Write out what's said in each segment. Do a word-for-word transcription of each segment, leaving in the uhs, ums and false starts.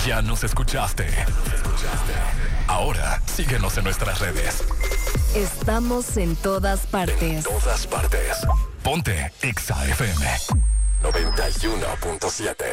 Ya nos escuchaste. Ahora síguenos en nuestras redes. Estamos en todas partes. En todas partes. Ponte Exa F M noventa y uno punto siete.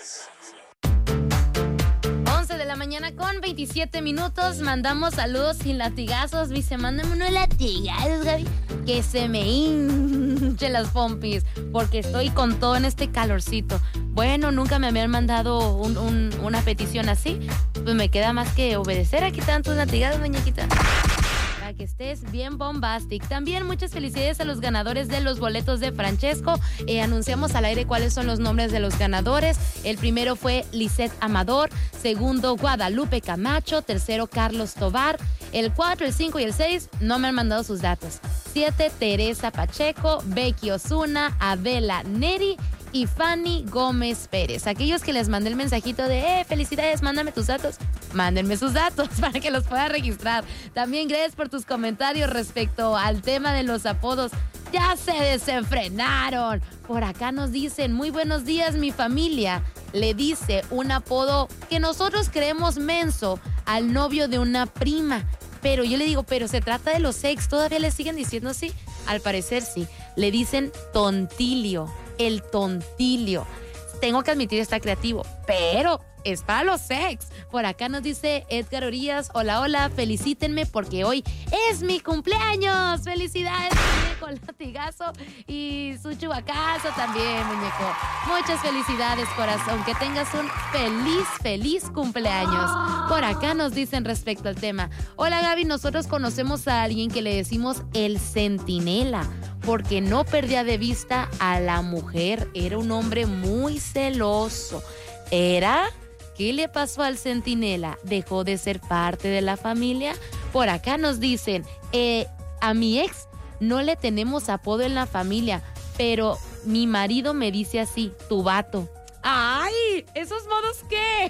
once de la mañana con veintisiete minutos. Mandamos saludos sin latigazos. Dice, mándame unos latigazos, Gaby. Que se me hinche las pompis. Porque estoy con todo en este calorcito. Bueno, nunca me habían mandado un, un, una petición así. Pues me queda más que obedecer. Aquí tantos latigazos, muñequita. Para que estés bien bombastic. También muchas felicidades a los ganadores de los boletos de Francesco. Eh, anunciamos al aire cuáles son los nombres de los ganadores. El primero fue Lisette Amador. Segundo, Guadalupe Camacho. Tercero, Carlos Tobar. El cuatro, el cinco y el seis no me han mandado sus datos. siete, Teresa Pacheco. Becky Osuna. Adela Neri. Y Fanny Gómez Pérez. Aquellos que les mandé el mensajito de, eh, felicidades, mándame tus datos. Mándenme sus datos para que los pueda registrar. También gracias por tus comentarios respecto al tema de los apodos. Ya se desenfrenaron. Por acá nos dicen, muy buenos días, mi familia. Le dice un apodo que nosotros creemos menso al novio de una prima. Pero yo le digo, pero se trata de los ex. ¿Todavía le siguen diciendo así? Al parecer sí. Le dicen tontilio. El tontilio. Tengo que admitir, está creativo, pero es para los ex. Por acá nos dice Edgar Orías, hola, hola, felicítenme porque hoy es mi cumpleaños. Felicidades, muñeco latigazo, y su chubacazo también, muñeco. Muchas felicidades, corazón, que tengas un feliz, feliz cumpleaños. Por acá nos dicen respecto al tema, hola Gaby, nosotros conocemos a alguien que le decimos el centinela, porque no perdía de vista a la mujer. Era un hombre muy celoso. ¿Era? ¿Qué le pasó al centinela? ¿Dejó de ser parte de la familia? Por acá nos dicen, eh, a mi ex no le tenemos apodo en la familia, pero mi marido me dice así, tu vato. ¡Ay! ¿Esos modos qué?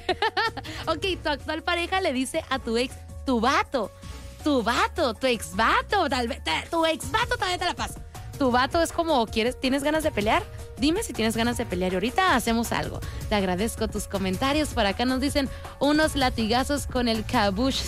Ok, tu actual pareja le dice a tu ex, tu vato. Tu vato, tu ex vato, tal vez, tu ex vato también te la paso. Tu vato es como, ¿quieres, ¿tienes ganas de pelear? Dime si tienes ganas de pelear y ahorita hacemos algo. Te agradezco tus comentarios. Por acá nos dicen unos latigazos con el kabush.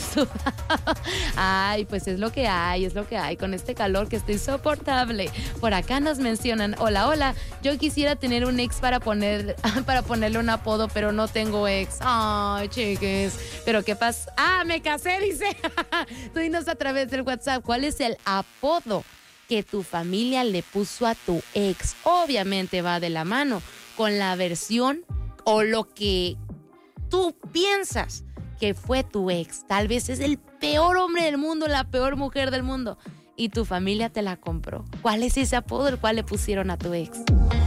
Ay, pues es lo que hay, es lo que hay con este calor que está insoportable. Por acá nos mencionan, hola, hola, yo quisiera tener un ex para poner, para ponerle un apodo, pero no tengo ex. Ay, chiques, pero ¿qué pasa? Ah, me casé, dice. Tú dinos a través del WhatsApp, ¿cuál es el apodo que tu familia le puso a tu ex? Obviamente va de la mano con la versión o lo que tú piensas que fue tu ex. Tal vez es el peor hombre del mundo, la peor mujer del mundo, y tu familia te la compró. ¿Cuál es ese apodo el cual le pusieron a tu ex?